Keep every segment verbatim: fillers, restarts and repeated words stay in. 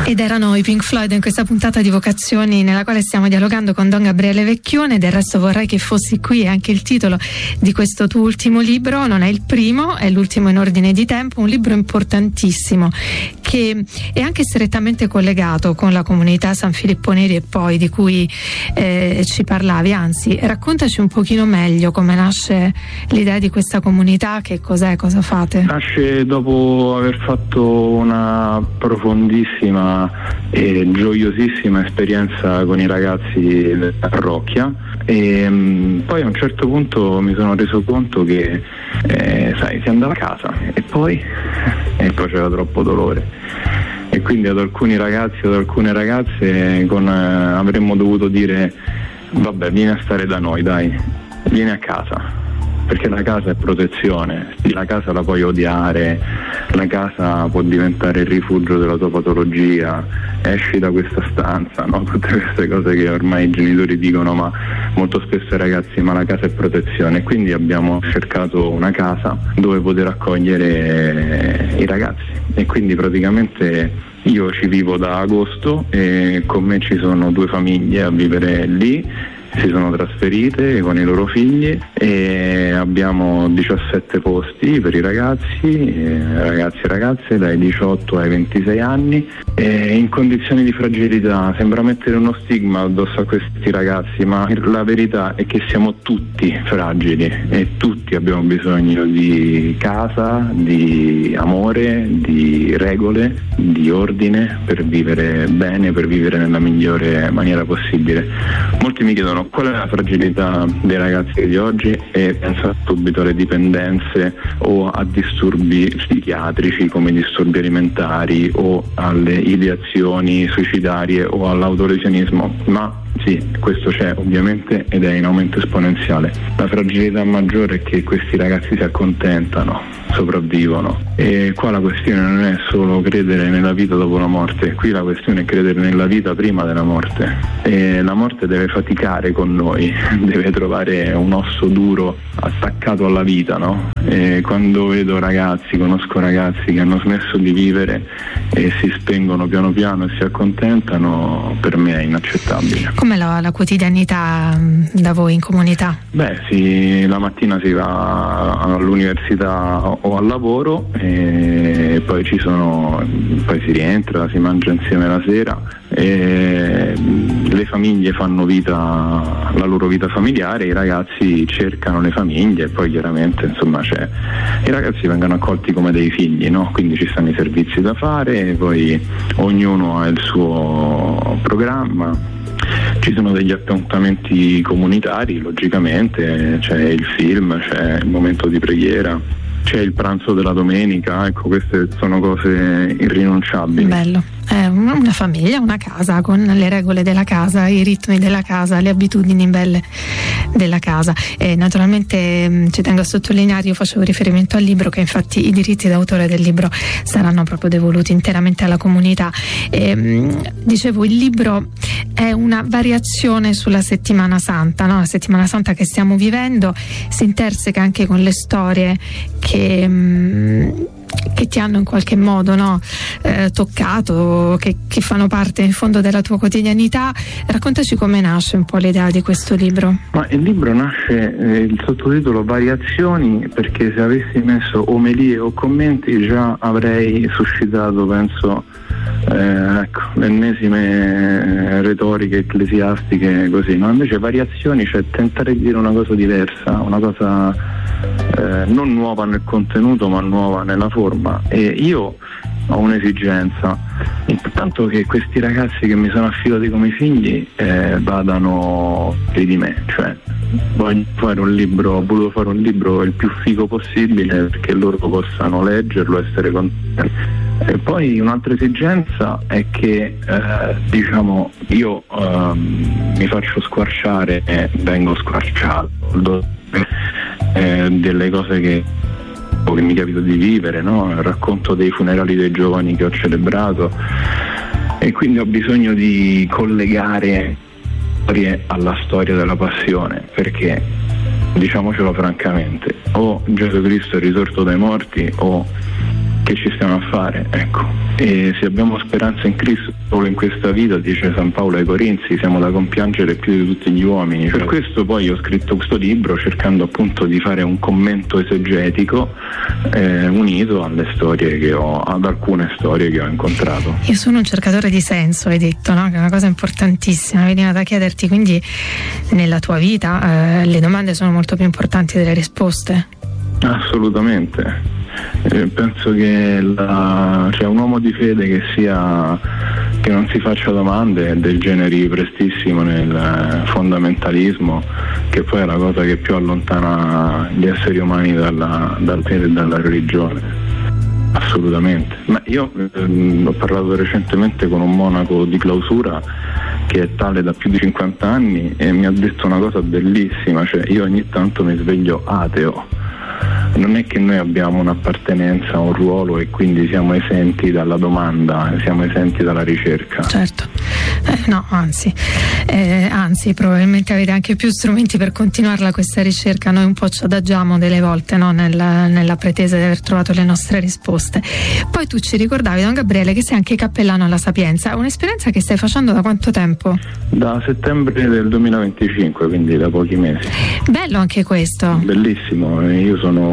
Ed erano i Pink Floyd in questa puntata di Vocazioni, nella quale stiamo dialogando con Don Gabriele Vecchione. Del resto vorrei che fossi qui, è anche il titolo di questo tuo ultimo libro, non è il primo, è l'ultimo in ordine di tempo, un libro importantissimo che è anche strettamente collegato con la comunità San Filippo Neri e poi di cui eh, ci parlavi. Anzi, raccontaci un pochino meglio come nasce l'idea di questa comunità, che cos'è, cosa fate? Nasce dopo aver fatto una profondissima e gioiosissima esperienza con i ragazzi della parrocchia e um, poi a un certo punto mi sono reso conto che eh, sai, si andava a casa e poi e poi c'era troppo dolore e quindi ad alcuni ragazzi, ad alcune ragazze con, eh, avremmo dovuto dire vabbè, vieni a stare da noi, dai, vieni a casa, perché la casa è protezione, sì, la casa la puoi odiare, la casa può diventare il rifugio della tua patologia, esci da questa stanza, no? Tutte queste cose che ormai i genitori dicono, ma molto spesso ai ragazzi, ma la casa è protezione. Quindi abbiamo cercato una casa dove poter accogliere i ragazzi e quindi praticamente io ci vivo da agosto e con me ci sono due famiglie a vivere lì. Si sono trasferite con i loro figli e abbiamo diciassette posti per i ragazzi, ragazzi e ragazze dai diciotto ai ventisei anni e in condizioni di fragilità. Sembra mettere uno stigma addosso a questi ragazzi, ma la verità è che siamo tutti fragili e tutti abbiamo bisogno di casa, di amore, di regole, di ordine per vivere bene, per vivere nella migliore maniera possibile. Molti mi chiedono qual è la fragilità dei ragazzi di oggi e penso subito alle dipendenze o a disturbi psichiatrici come disturbi alimentari o alle ideazioni suicidarie o all'autolesionismo, ma sì, questo c'è ovviamente ed è in aumento esponenziale. La fragilità maggiore è che questi ragazzi si accontentano, sopravvivono e qua la questione non è solo credere nella vita dopo la morte, qui la questione è credere nella vita prima della morte e la morte deve faticare con noi, deve trovare un osso duro attaccato alla vita, no? E quando vedo ragazzi, conosco ragazzi che hanno smesso di vivere e si spengono piano piano e si accontentano, per me è inaccettabile. Com'è la, la quotidianità da voi in comunità? Beh sì, la mattina si va all'università o al lavoro e poi ci sono, poi si rientra, si mangia insieme la sera e le famiglie fanno vita, la loro vita familiare, i ragazzi cercano le famiglie e poi chiaramente insomma c'è, i ragazzi vengono accolti come dei figli, no? Quindi ci stanno i servizi da fare e poi ognuno ha il suo programma. Ci sono degli appuntamenti comunitari, logicamente, c'è il film, c'è il momento di preghiera, c'è il pranzo della domenica, ecco, queste sono cose irrinunciabili. Bello. È una famiglia, una casa con le regole della casa, i ritmi della casa, le abitudini belle della casa. E naturalmente mh, ci tengo a sottolineare, io facevo riferimento al libro, che infatti i diritti d'autore del libro saranno proprio devoluti interamente alla comunità. E, mh, dicevo, il libro è una variazione sulla Settimana Santa, no? La Settimana Santa che stiamo vivendo si interseca anche con le storie che mh, che ti hanno in qualche modo, no, eh, toccato, che, che fanno parte in fondo della tua quotidianità. Raccontaci come nasce un po' l'idea di questo libro. Ma il libro nasce, eh, il sottotitolo Variazioni, perché se avessi messo omelie o commenti già avrei suscitato, penso, eh, ecco, le ennesime retoriche ecclesiastiche così, no? Invece Variazioni, cioè tentare di dire una cosa diversa, una cosa Eh, non nuova nel contenuto ma nuova nella forma, e io ho un'esigenza, intanto che questi ragazzi che mi sono affidati come figli eh, vadano più di me, cioè voglio fare un libro, ho voluto fare un libro il più figo possibile perché loro possano leggerlo, essere contenti. E poi un'altra esigenza è che eh, diciamo io eh, mi faccio squarciare e vengo squarciato eh, delle cose che, che mi capita di vivere, no? Racconto dei funerali dei giovani che ho celebrato e quindi ho bisogno di collegare storie alla storia della passione, perché diciamocelo francamente, o Gesù Cristo è risorto dai morti o che ci stiamo a fare, ecco. E se abbiamo speranza in Cristo solo in questa vita, dice San Paolo ai Corinzi, siamo da compiangere più di tutti gli uomini. Per questo poi ho scritto questo libro, cercando appunto di fare un commento esegetico eh, unito alle storie che ho, ad alcune storie che ho incontrato. Io sono un cercatore di senso, hai detto, no? Che è una cosa importantissima. Veniva da chiederti, quindi nella tua vita eh, le domande sono molto più importanti delle risposte? Assolutamente. Eh, penso che la, cioè un uomo di fede che sia che non si faccia domande degeneri prestissimo nel fondamentalismo, che poi è la cosa che più allontana gli esseri umani dalla, dal fede e dalla religione. Assolutamente. Ma io ehm, ho parlato recentemente con un monaco di clausura che è tale da più di cinquanta anni e mi ha detto una cosa bellissima, cioè io ogni tanto mi sveglio ateo. Non è che noi abbiamo un'appartenenza a un ruolo e quindi siamo esenti dalla domanda, siamo esenti dalla ricerca. Certo, eh, no, anzi, eh, anzi, probabilmente avete anche più strumenti per continuarla questa ricerca. Noi un po' ci adagiamo delle volte, no? nella, nella pretesa di aver trovato le nostre risposte. Poi tu ci ricordavi, Don Gabriele, che sei anche cappellano alla Sapienza, un'esperienza che stai facendo da quanto tempo? Da settembre del duemilaventicinque, quindi da pochi mesi. Bello anche questo. Bellissimo, io sono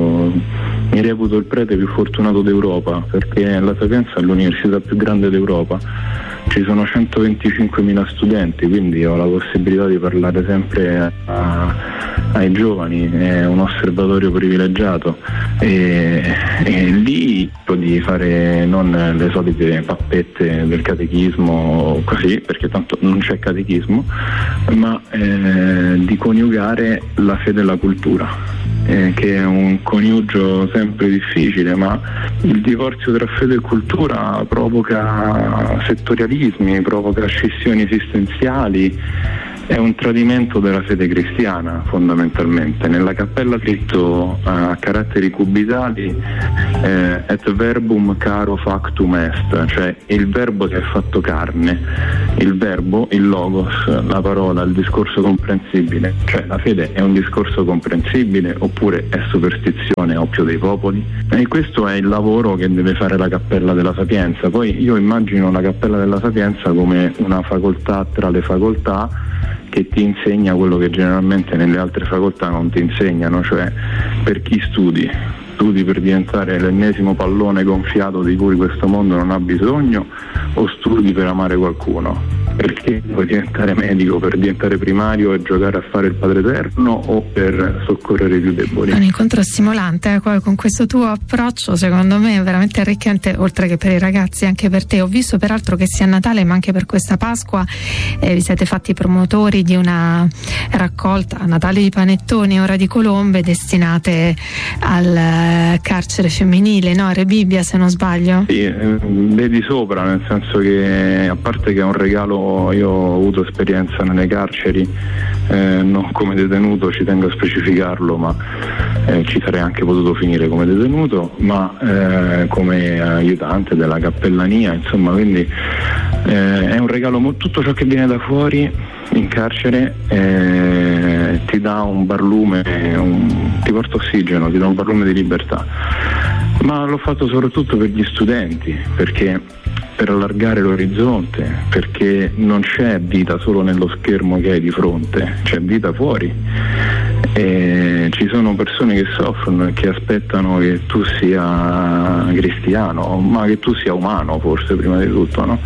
mi reputo il prete più fortunato d'Europa, perché la Sapienza è l'università più grande d'Europa, ci sono centoventicinquemila studenti, quindi ho la possibilità di parlare sempre a, ai giovani, è un osservatorio privilegiato e, e lì di fare non le solite pappette del catechismo così, perché tanto non c'è catechismo, ma eh, di coniugare la fede e la cultura. Eh, che è un coniugio sempre difficile, ma il divorzio tra fede e cultura provoca settorialismi, provoca scissioni esistenziali, è un tradimento della fede cristiana fondamentalmente. Nella cappella scritto a caratteri cubitali eh, et verbum caro factum est, cioè il verbo si è fatto carne, il verbo, il logos, la parola, il discorso comprensibile, cioè la fede è un discorso comprensibile oppure è superstizione, oppio dei popoli? E questo è il lavoro che deve fare la Cappella della Sapienza. Poi io immagino la Cappella della Sapienza come una facoltà tra le facoltà che ti insegna quello che generalmente nelle altre facoltà non ti insegnano, cioè per chi studi. Studi per diventare l'ennesimo pallone gonfiato di cui questo mondo non ha bisogno o studi per amare qualcuno? Perché vuoi diventare medico per diventare primario e giocare a fare il Padre Eterno o per soccorrere i più deboli? È un incontro stimolante, eh? Con questo tuo approccio secondo me è veramente arricchente, oltre che per i ragazzi anche per te. Ho visto peraltro che sia a Natale ma anche per questa Pasqua eh, vi siete fatti promotori di una raccolta a Natale di panettoni, ora di colombe, destinate al carcere femminile, no? Re Bibbia, se non sbaglio. Sì, eh, vedi sopra, nel senso che a parte che è un regalo, io ho avuto esperienza nelle carceri, eh, non come detenuto, ci tengo a specificarlo, ma eh, ci sarei anche potuto finire come detenuto, ma eh, come aiutante della cappellania, insomma, quindi eh, è un regalo, tutto ciò che viene da fuori in carcere eh, ti dà un barlume, un, ti porta ossigeno, ti dà un barlume di libertà, ma l'ho fatto soprattutto per gli studenti, perché per allargare l'orizzonte, perché non c'è vita solo nello schermo che hai di fronte, c'è vita fuori e ci sono persone che soffrono e che aspettano che tu sia cristiano, ma che tu sia umano forse prima di tutto, no?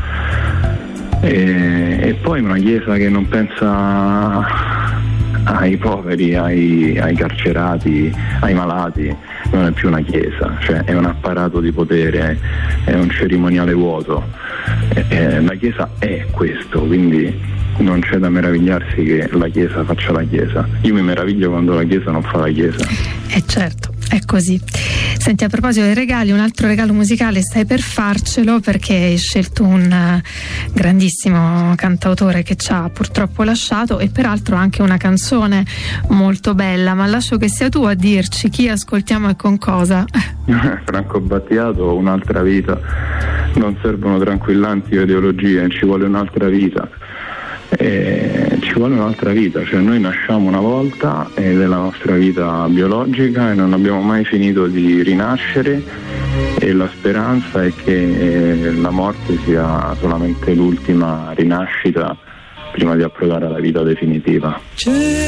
E, e poi una chiesa che non pensa ai poveri, ai, ai carcerati, ai malati, non è più una chiesa, cioè è un apparato di potere, è un cerimoniale vuoto. E, e la chiesa è questo, quindi non c'è da meravigliarsi che la chiesa faccia la chiesa. Io mi meraviglio quando la chiesa non fa la chiesa. Eh certo, è così. Senti, a proposito dei regali, un altro regalo musicale stai per farcelo, perché hai scelto un grandissimo cantautore che ci ha purtroppo lasciato e peraltro anche una canzone molto bella, ma lascio che sia tu a dirci chi ascoltiamo e con cosa. Franco Battiato, Un'altra vita. Non servono tranquillanti o ideologie, ci vuole un'altra vita. e ci vuole un'altra vita, cioè noi nasciamo una volta ed è la nostra vita biologica e non abbiamo mai finito di rinascere, e la speranza è che la morte sia solamente l'ultima rinascita prima di approdare alla vita definitiva.